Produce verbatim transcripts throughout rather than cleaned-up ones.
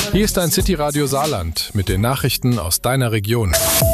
Hier ist dein City Radio Saarland mit den Nachrichten aus deiner Region.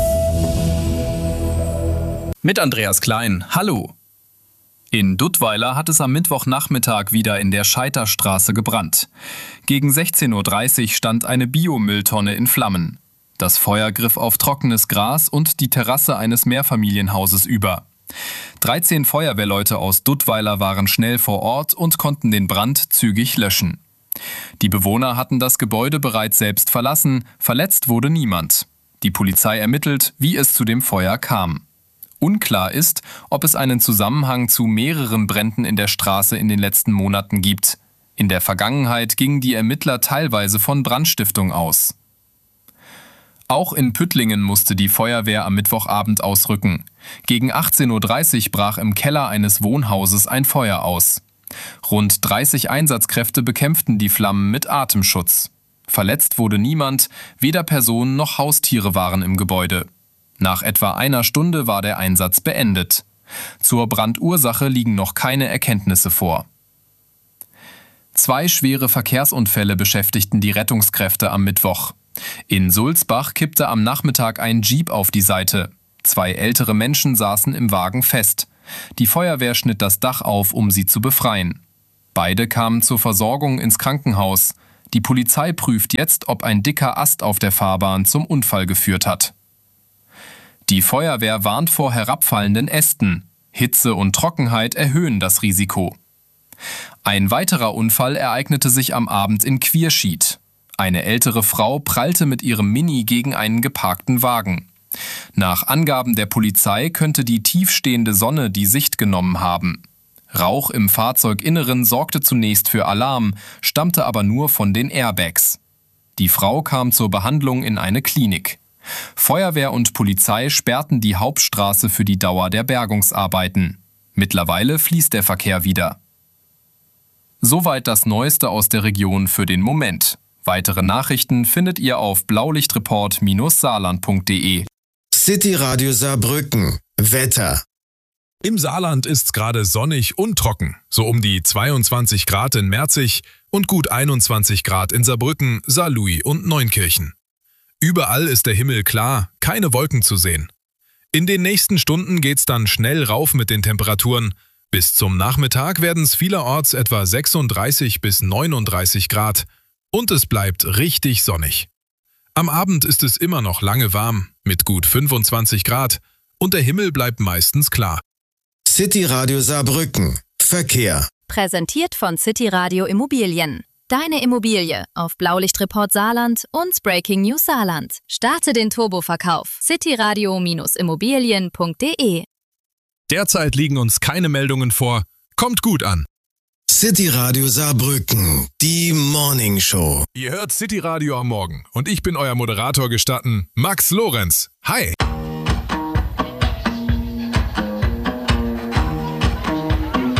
Mit Andreas Klein. Hallo. In Duttweiler hat es am Mittwochnachmittag wieder in der Scheiterstraße gebrannt. Gegen sechzehn Uhr dreißig stand eine Biomülltonne in Flammen. Das Feuer griff auf trockenes Gras und die Terrasse eines Mehrfamilienhauses über. dreizehn Feuerwehrleute aus Duttweiler waren schnell vor Ort und konnten den Brand zügig löschen. Die Bewohner hatten das Gebäude bereits selbst verlassen, verletzt wurde niemand. Die Polizei ermittelt, wie es zu dem Feuer kam. Unklar ist, ob es einen Zusammenhang zu mehreren Bränden in der Straße in den letzten Monaten gibt. In der Vergangenheit gingen die Ermittler teilweise von Brandstiftung aus. Auch in Püttlingen musste die Feuerwehr am Mittwochabend ausrücken. Gegen achtzehn Uhr dreißig brach im Keller eines Wohnhauses ein Feuer aus. Rund dreißig Einsatzkräfte bekämpften die Flammen mit Atemschutz. Verletzt wurde niemand, weder Personen noch Haustiere waren im Gebäude. Nach etwa einer Stunde war der Einsatz beendet. Zur Brandursache liegen noch keine Erkenntnisse vor. Zwei schwere Verkehrsunfälle beschäftigten die Rettungskräfte am Mittwoch. In Sulzbach kippte am Nachmittag ein Jeep auf die Seite. Zwei ältere Menschen saßen im Wagen fest. Die Feuerwehr schnitt das Dach auf, um sie zu befreien. Beide kamen zur Versorgung ins Krankenhaus. Die Polizei prüft jetzt, ob ein dicker Ast auf der Fahrbahn zum Unfall geführt hat. Die Feuerwehr warnt vor herabfallenden Ästen. Hitze und Trockenheit erhöhen das Risiko. Ein weiterer Unfall ereignete sich am Abend in Quierschied. Eine ältere Frau prallte mit ihrem Mini gegen einen geparkten Wagen. Nach Angaben der Polizei könnte die tiefstehende Sonne die Sicht genommen haben. Rauch im Fahrzeuginneren sorgte zunächst für Alarm, stammte aber nur von den Airbags. Die Frau kam zur Behandlung in eine Klinik. Feuerwehr und Polizei sperrten die Hauptstraße für die Dauer der Bergungsarbeiten. Mittlerweile fließt der Verkehr wieder. Soweit das Neueste aus der Region für den Moment. Weitere Nachrichten findet ihr auf blaulichtreport Bindestrich saarland punkt de. City Radio Saarbrücken. Wetter. Im Saarland ist's gerade sonnig und trocken. So um die zweiundzwanzig Grad in Merzig und gut einundzwanzig Grad in Saarbrücken, Saarlouis und Neunkirchen. Überall ist der Himmel klar, keine Wolken zu sehen. In den nächsten Stunden geht's dann schnell rauf mit den Temperaturen. Bis zum Nachmittag werden's vielerorts etwa sechsunddreißig bis neununddreißig Grad. Und es bleibt richtig sonnig. Am Abend ist es immer noch lange warm, mit gut fünfundzwanzig Grad. Und der Himmel bleibt meistens klar. City Radio Saarbrücken. Verkehr. Präsentiert von City Radio Immobilien. Deine Immobilie auf Blaulichtreport Saarland und Breaking News Saarland. Starte den Turboverkauf. cityradio Immobilien punkt de. Derzeit liegen uns keine Meldungen vor. Kommt gut an. City Radio Saarbrücken. Die Morning Show. Ihr hört City Radio am Morgen und ich bin euer Moderator gestatten, Max Lorenz. Hi!